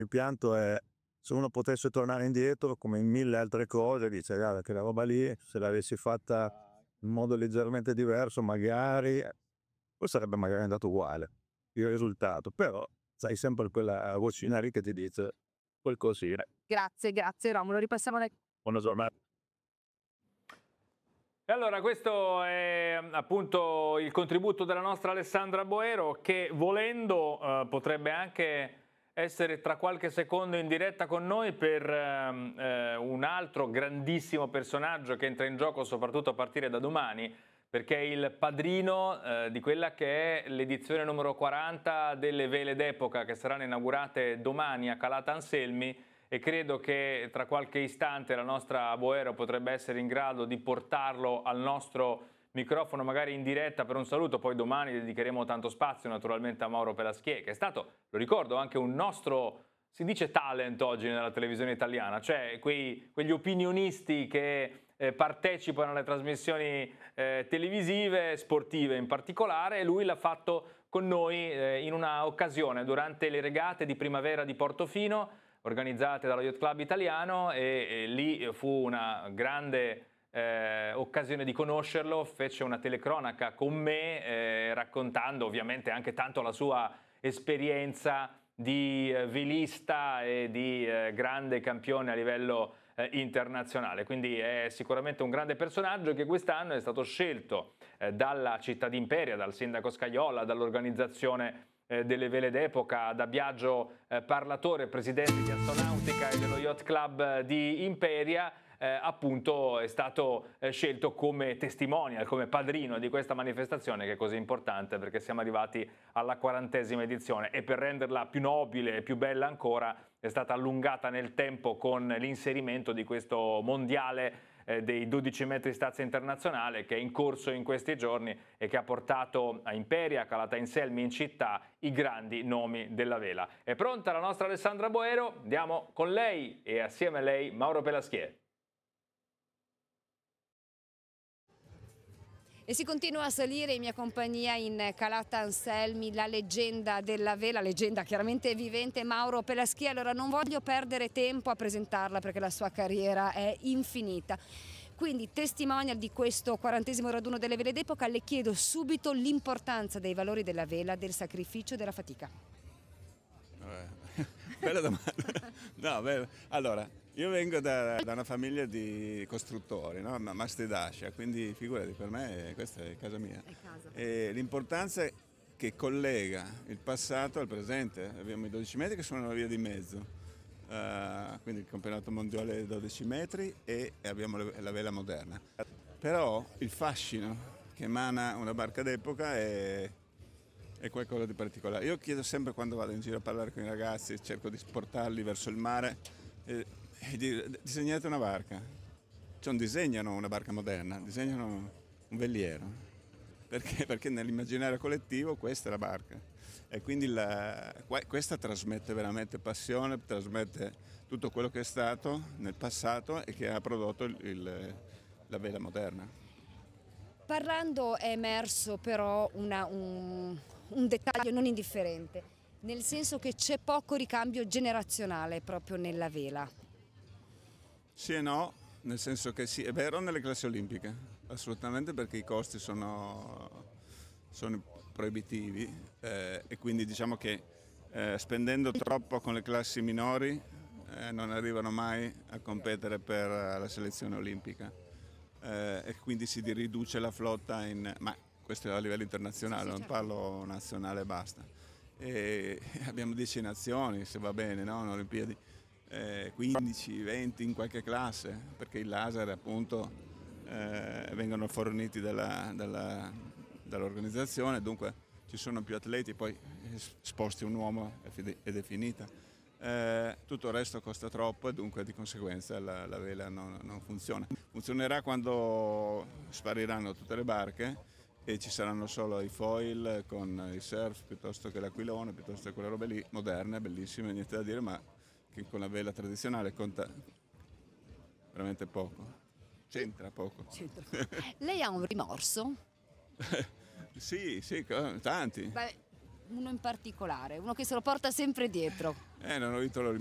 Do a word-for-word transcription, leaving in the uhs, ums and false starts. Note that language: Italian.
Il pianto è, se uno potesse tornare indietro, come in mille altre cose, dice: "Guarda, quella roba lì, se l'avessi fatta in modo leggermente diverso, magari eh, poi sarebbe magari andato uguale il risultato", però sai sempre quella vocina lì che ti dice qualcosina. Grazie, grazie Romolo, ripassiamo le Buona giornata. E allora questo è appunto il contributo della nostra Alessandra Boero, che volendo eh, potrebbe anche essere tra qualche secondo in diretta con noi per ehm, eh, un altro grandissimo personaggio che entra in gioco soprattutto a partire da domani, perché è il padrino eh, di quella che è l'edizione numero quaranta delle Vele d'Epoca, che saranno inaugurate domani a Calata Anselmi, e credo che tra qualche istante la nostra Boero potrebbe essere in grado di portarlo al nostro microfono, magari in diretta per un saluto. Poi domani dedicheremo tanto spazio naturalmente a Mauro Pelaschier, che è stato, lo ricordo, anche un nostro, si dice talent oggi nella televisione italiana, cioè quei, quegli opinionisti che eh, partecipano alle trasmissioni eh, televisive, sportive in particolare, e lui l'ha fatto con noi eh, in una occasione durante le regate di primavera di Portofino, organizzate dallo Yacht Club Italiano, e, e lì fu una grande eh, occasione di conoscerlo. Fece una telecronaca con me eh, raccontando ovviamente anche tanto la sua esperienza di eh, velista e di eh, grande campione a livello eh, internazionale. Quindi è sicuramente un grande personaggio che quest'anno è stato scelto eh, dalla città di Imperia, dal sindaco Scajola, dall'organizzazione delle Vele d'Epoca, da Biagio eh, Parlatore, presidente di Astonautica e dello Yacht Club di Imperia, eh, appunto è stato eh, scelto come testimonial, come padrino di questa manifestazione che è così importante, perché siamo arrivati alla quarantesima edizione, e per renderla più nobile e più bella ancora è stata allungata nel tempo con l'inserimento di questo mondiale dei dodici metri stazza internazionale, che è in corso in questi giorni e che ha portato a Imperia, a Calata Anselmi in città, i grandi nomi della vela. È pronta la nostra Alessandra Boero? Andiamo con lei e assieme a lei Mauro Pelaschier. E si continua a salire in mia compagnia in Calata Anselmi la leggenda della vela, leggenda chiaramente vivente, Mauro Pelaschier. Allora non voglio perdere tempo a presentarla perché la sua carriera è infinita. Quindi testimonial di questo quarantesimo raduno delle Vele d'Epoca, le chiedo subito l'importanza dei valori della vela, del sacrificio e della fatica. Eh, bella domanda. No, beh, allora, io vengo da, da una famiglia di costruttori, no? Mastedascia, quindi figurati, per me questa è casa mia. È casa. E l'importanza è che collega il passato al presente. Abbiamo i dodici metri che sono una via di mezzo, uh, quindi il campionato mondiale dodici metri, e abbiamo la vela moderna. Però il fascino che emana una barca d'epoca è, è qualcosa di particolare. Io chiedo sempre, quando vado in giro a parlare con i ragazzi, cerco di portarli verso il mare, e, e di, disegnate una barca. Cioè non disegnano una barca moderna, disegnano un veliero. Perché? Perché nell'immaginario collettivo questa è la barca. E quindi la, questa trasmette veramente passione, trasmette tutto quello che è stato nel passato e che ha prodotto il, il, la vela moderna. Parlando è emerso però una, un, un dettaglio non indifferente, nel senso che c'è poco ricambio generazionale proprio nella vela. Sì e no, nel senso che sì, è vero nelle classi olimpiche, assolutamente, perché i costi sono, sono proibitivi eh, e quindi diciamo che eh, spendendo troppo con le classi minori eh, non arrivano mai a competere per la selezione olimpica. Eh, e quindi si riduce la flotta in, ma questo è a livello internazionale, Sì, sì, non certo. parlo nazionale e basta. E abbiamo dieci nazioni, se va bene, no? In Olimpiadi, eh, quindici, venti in qualche classe, perché i laser appunto eh, vengono forniti dalla, dalla, dall'organizzazione, dunque ci sono più atleti, poi sposti un uomo ed è finita. Eh, tutto il resto costa troppo e dunque di conseguenza la, la vela non, non funziona. Funzionerà quando spariranno tutte le barche e ci saranno solo i foil con i surf piuttosto che l'aquilone, piuttosto che quelle robe lì, moderne, bellissime, niente da dire, ma che con la vela tradizionale conta veramente poco. C'entra poco. C'entra. Lei ha un rimorso? Sì, sì, tanti. Beh, uno in particolare, uno che se lo porta sempre dietro. Eh, non ho vinto